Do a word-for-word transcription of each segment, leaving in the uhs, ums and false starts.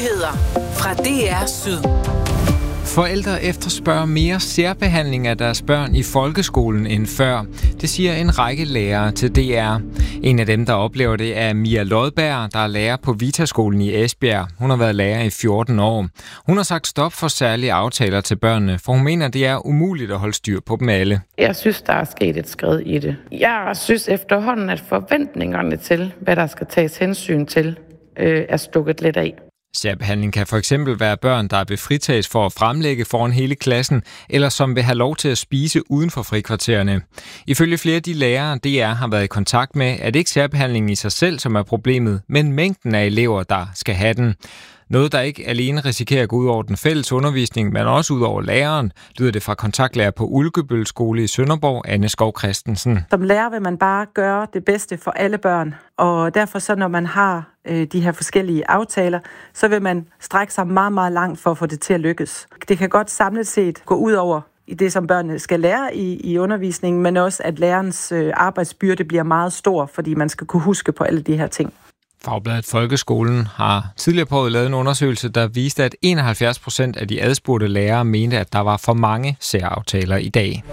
Nyheder fra D R Syd. Forældre efterspørger mere særbehandling af deres børn i folkeskolen end før. Det siger en række lærere til D R. En af dem, der oplever det, er Mia Lodberg, der er lærer på Vitaskolen i Esbjerg. Hun har været lærer i fjorten år. Hun har sagt stop for særlige aftaler til børnene, for hun mener, det er umuligt at holde styr på dem alle. Jeg synes, der er sket et skridt i det. Jeg synes efterhånden, at forventningerne til, hvad der skal tages hensyn til, øh, er stukket lidt af. Særbehandling kan for eksempel være børn, der vil fritages for at fremlægge foran hele klassen, eller som vil have lov til at spise uden for frikvartererne. Ifølge flere af de lærere, D R har været i kontakt med, er det ikke særbehandlingen i sig selv, som er problemet, men mængden af elever, der skal have den. Noget, der ikke alene risikerer at gå ud over den fælles undervisning, men også ud over læreren, lyder det fra kontaktlærer på Ulkebøl Skole i Sønderborg, Anne Skov Christensen. Som lærer vil man bare gøre det bedste for alle børn, og derfor så når man har øh, de her forskellige aftaler, så vil man strække sig meget, meget langt for at få det til at lykkes. Det kan godt samlet set gå ud over i det, som børnene skal lære i, i undervisningen, men også at lærerens øh, arbejdsbyrde bliver meget stor, fordi man skal kunne huske på alle de her ting. Fagbladet Folkeskolen har tidligere på året lavet en undersøgelse, der viste, at enoghalvfjerds procent af de adspurgte lærere mente, at der var for mange særaftaler i dag.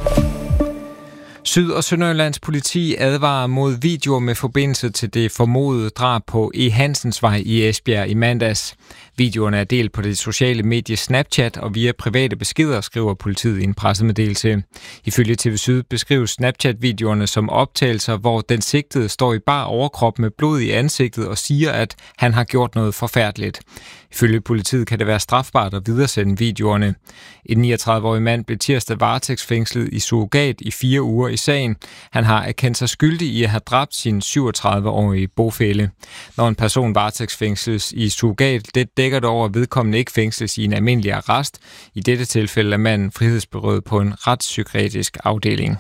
Syd- og Sønderjyllands politi advarer mod videoer med forbindelse til det formodede drab på E. Hansensvej i Esbjerg i mandags. Videoerne er delt på det sociale medie Snapchat og via private beskeder, skriver politiet i en pressemeddelelse. Ifølge T V Syd beskrives Snapchat-videoerne som optagelser, hvor den sigtede står i bar overkrop med blod i ansigtet og siger, at han har gjort noget forfærdeligt. Ifølge politiet kan det være strafbart at videresende videoerne. En niogtredive-årig mand blev tirsdag varetægtsfængslet i surrogat i fire uger i sagen. Han har erkendt sig skyldig i at have dræbt sin syvogtredive-årige bofælle. Når en person varetægtsfængsles i surrogat, det dækker det over, at vedkommende ikke fængsles i en almindelig arrest. I dette tilfælde er manden frihedsberøvet på en retspsykiatrisk afdeling.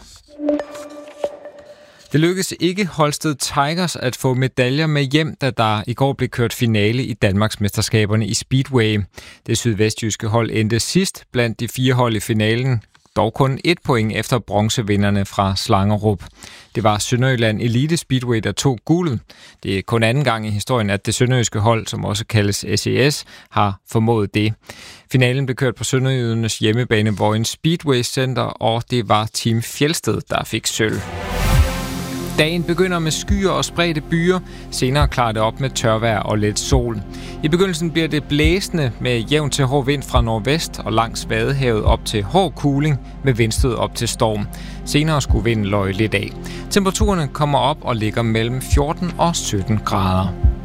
Det lykkedes ikke Holsted Tigers at få medaljer med hjem, da der i går blev kørt finale i Danmarksmesterskaberne i Speedway. Det sydvestjyske hold endte sidst blandt de fire hold i finalen, dog kun et point efter bronzevinderne fra Slangerup. Det var Sønderjylland Elite Speedway, der tog guldet. Det er kun anden gang i historien, at det sønderjyske hold, som også kaldes S E S, har formået det. Finalen blev kørt på Sønderjydernes hjemmebane Vojens Speedway Center, og det var Team Fjelsted, der fik sølv. Dagen begynder med skyer og spredte byer. Senere klarer det op med tørvejr og lidt sol. I begyndelsen bliver det blæsende med jævn til hård vind fra nordvest og langs Vadehavet op til hård kuling med vindstød op til storm. Senere skulle vinden løje lidt af. Temperaturerne kommer op og ligger mellem fjorten og sytten grader.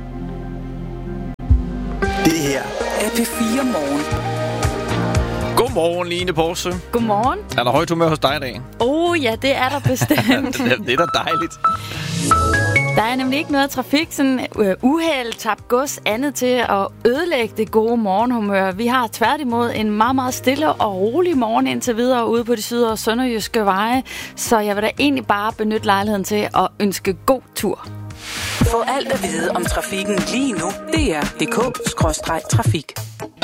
Det her er P fire Morgen. Godmorgen, Line Porse. Godmorgen. Er der højt humør hos dig i dag? Oh ja, det er der bestemt. det, det er da dejligt. Der er nemlig ikke noget trafik, sådan uh, uheld, tabt gods, andet til at ødelægge det gode morgenhumør. Vi har tværtimod en meget, meget stille og rolig morgen indtil videre ude på de syd- og sønderjyske veje. Så jeg vil da egentlig bare benytte lejligheden til at ønske god tur. Få alt at vide om trafikken lige nu. D R punktum d k skråstreg trafik.